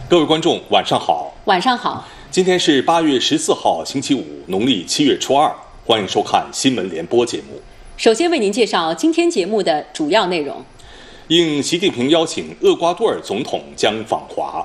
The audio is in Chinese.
各位观众，晚上好。 晚上好。 今天是8月14号，星期五，农历7月初2。欢迎收看新闻联播节目。 首先为您介绍今天节目的主要内容。 应习近平邀请，厄瓜多尔总统将访华。